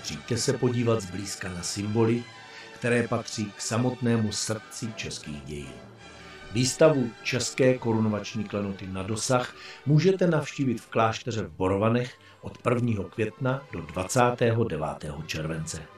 Přijďte se podívat zblízka na symboly, které patří k samotnému srdci českých dějin. Výstavu České korunovační klenoty na dosah můžete navštívit v klášteře v Borovanech od 1. května do 29. července.